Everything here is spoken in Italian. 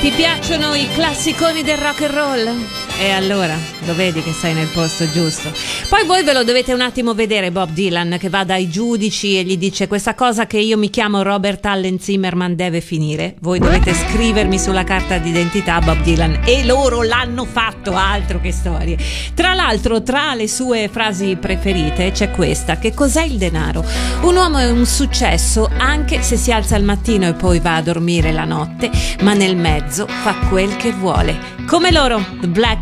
Ti piacciono i classiconi del rock and roll? E allora lo vedi che sei nel posto giusto. Poi voi ve lo dovete un attimo vedere Bob Dylan che va dai giudici e gli dice: questa cosa che io mi chiamo Robert Allen Zimmerman deve finire, voi dovete scrivermi sulla carta d'identità Bob Dylan. E loro l'hanno fatto, altro che storie. Tra l'altro, tra le sue frasi preferite c'è questa: che cos'è il denaro? Un uomo è un successo anche se si alza al mattino e poi va a dormire la notte, ma nel mezzo fa quel che vuole. Come loro, The Black